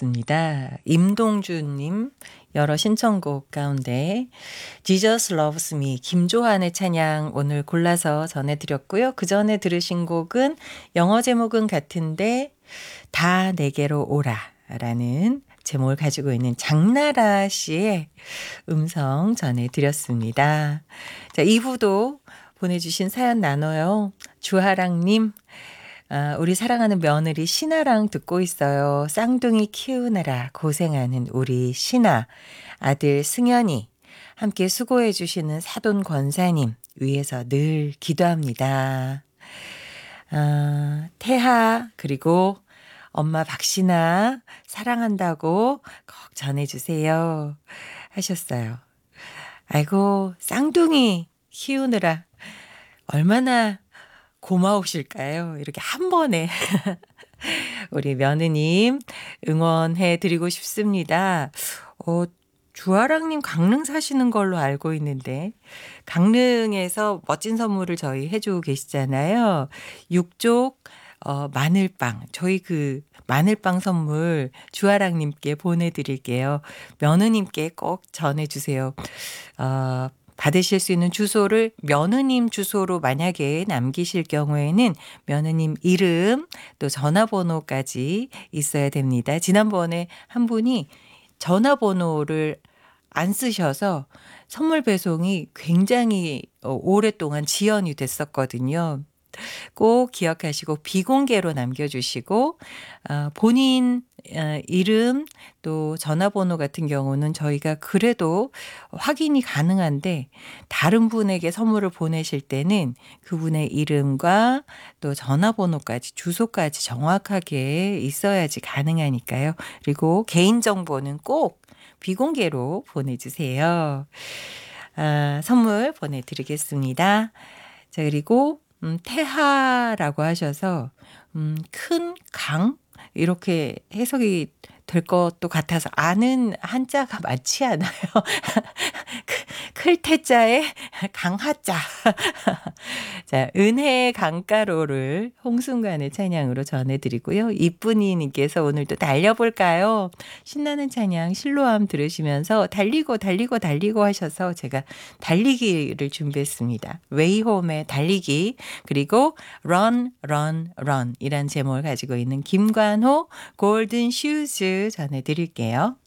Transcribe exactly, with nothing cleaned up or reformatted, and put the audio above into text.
들었습니다. 임동준님 여러 신청곡 가운데 Jesus Loves Me 김조한의 찬양 오늘 골라서 전해드렸고요. 그 전에 들으신 곡은 영어 제목은 같은데 다 내게로 오라 라는 제목을 가지고 있는 장나라 씨의 음성 전해드렸습니다. 자, 이 부도 보내주신 사연 나눠요. 주하랑님, 아, 우리 사랑하는 며느리 신아랑 듣고 있어요. 쌍둥이 키우느라 고생하는 우리 신아, 아들 승현이, 함께 수고해 주시는 사돈 권사님 위해서 늘 기도합니다. 아, 태하 그리고 엄마 박신아 사랑한다고 꼭 전해주세요 하셨어요. 아이고 쌍둥이 키우느라 얼마나 고마우실까요? 이렇게 한 번에 우리 며느님 응원해 드리고 싶습니다. 어, 주아랑님 강릉 사시는 걸로 알고 있는데 강릉에서 멋진 선물을 저희 해주고 계시잖아요. 육족 어, 마늘빵. 저희 그 마늘빵 선물 주아랑님께 보내드릴게요. 며느님께 꼭 전해주세요. 어, 받으실 수 있는 주소를 며느님 주소로 만약에 남기실 경우에는 며느님 이름 또 전화번호까지 있어야 됩니다. 지난번에 한 분이 전화번호를 안 쓰셔서 선물 배송이 굉장히 오랫동안 지연이 됐었거든요. 꼭 기억하시고 비공개로 남겨주시고 본인 이름 또 전화번호 같은 경우는 저희가 그래도 확인이 가능한데 다른 분에게 선물을 보내실 때는 그분의 이름과 또 전화번호까지 주소까지 정확하게 있어야지 가능하니까요. 그리고 개인정보는 꼭 비공개로 보내주세요. 아, 선물 보내드리겠습니다. 자, 그리고 음, 태하라고 하셔서 음, 큰 강 이렇게 해석이 될 것도 같아서 아는 한자가 많지 않아요. 클태자에 강하자. 자, 은혜의 강가로를 홍순간의 찬양으로 전해드리고요. 이쁜이님께서 오늘도 달려볼까요? 신나는 찬양 실로암 들으시면서 달리고 달리고 달리고 하셔서 제가 달리기를 준비했습니다. 웨이홈의 달리기 그리고 Run Run Run 이란 제목을 가지고 있는 김관호 골든 슈즈 전해드릴게요.